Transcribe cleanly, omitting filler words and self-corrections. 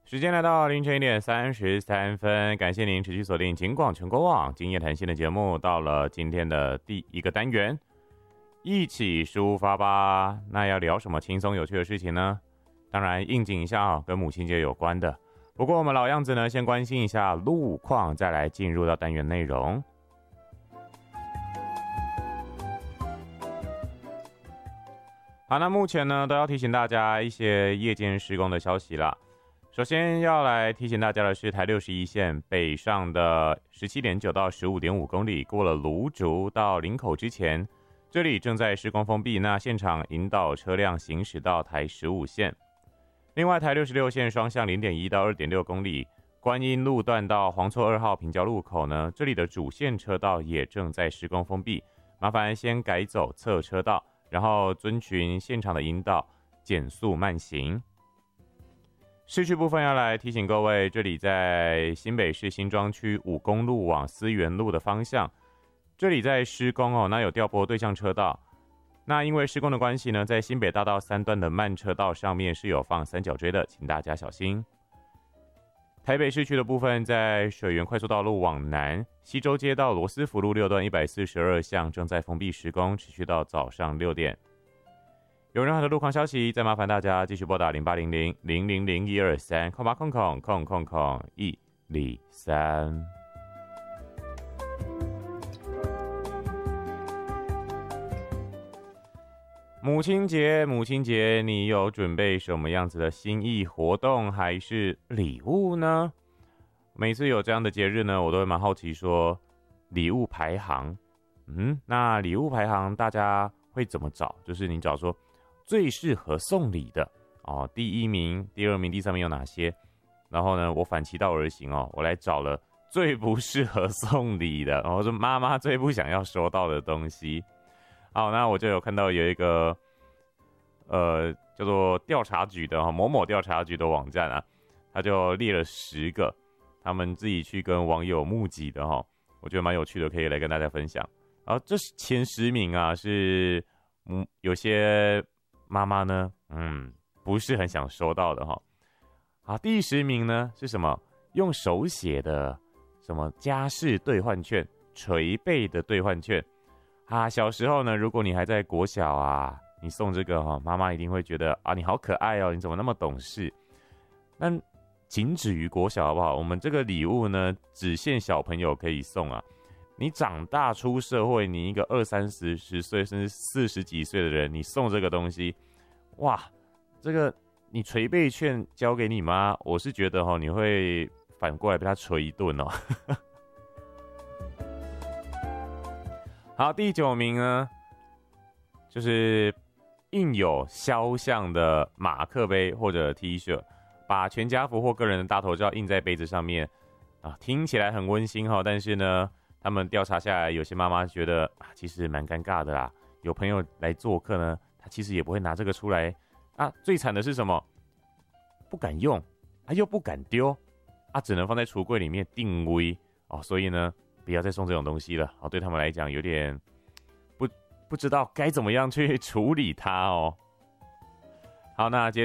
时间来到凌晨1点33分，感谢您持续锁定警广全国网今夜谈心的节目，到了今天的第一个单元，一起抒发吧。那要聊什么轻松有趣的事情呢？当然应景一下跟母亲节有关的。不过我们老样子呢，先关心一下路况，再来进入到单元内容。好，那目前呢都要提醒大家一些夜间施工的消息啦。首先要来提醒大家的是，台61线北上的 17.9 到 15.5 公里，过了芦竹到林口之前，这里正在施工封闭，那现场引导车辆行驶到台15线。另外，台66线双向 0.1 到 2.6 公里，观音路段到黄厝2号平交路口呢，这里的主线车道也正在施工封闭，麻烦先改走侧车道，然后遵循现场的引导，减速慢行。市区部分要来提醒各位，这里在新北市新庄区5公路往思源路的方向，这里在施工那有调拨对向车道。那因为施工的关系呢，在新北大道3段的慢车道上面是有放三角锥的，请大家小心。台北市区的部分，在水源快速道路往南，西周街到罗斯福路6段142巷正在封闭施工，持续到早上6点。有任何的路况消息，再麻烦大家继续拨打0800-000-123，0800-123。母亲节，你有准备什么样子的心意活动还是礼物呢？每次有这样的节日呢，我都会蛮好奇说礼物排行。那礼物排行大家会怎么找？就是你找说最适合送礼的第1名、第2名、第3名有哪些？然后呢，我反其道而行我来找了最不适合送礼的，然后是妈妈最不想要收到的东西。好，那我就有看到有一个叫做调查局的某某调查局的网站啊，他就列了10个他们自己去跟网友募集的我觉得蛮有趣的，可以来跟大家分享。然后这前10名啊是有些妈妈呢不是很想收到的好，第10名呢是什么？用手写的什么家事兑换券、捶背的兑换券小时候呢，如果你还在国小啊，你送这个妈妈一定会觉得你好可爱你怎么那么懂事？那仅止于国小好不好？我们这个礼物呢，只限小朋友可以送啊。你长大出社会，你一个20-30岁甚至40几岁的人，你送这个东西，哇，这个你捶背券交给你妈，我是觉得你会反过来被她捶一顿好，第9名呢，就是印有肖像的马克杯或者 T 恤，把全家福或个人的大头照印在杯子上面听起来很温馨但是呢，他们调查下来，有些妈妈觉得其实蛮尴尬的啦。有朋友来做客呢，他其实也不会拿这个出来最惨的是什么？不敢用又不敢丢只能放在橱柜里面定位所以呢，不要再送这种东西了对他们来讲有点不知道该怎么样去处理它好，那接